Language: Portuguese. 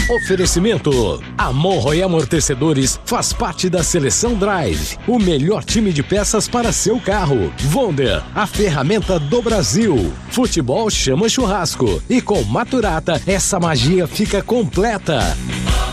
Oferecimento: Amorro e Amortecedores faz parte da Seleção Drive, o melhor time de peças para seu carro. Wonder, a ferramenta do Brasil. Futebol chama churrasco e com Maturata essa magia fica completa.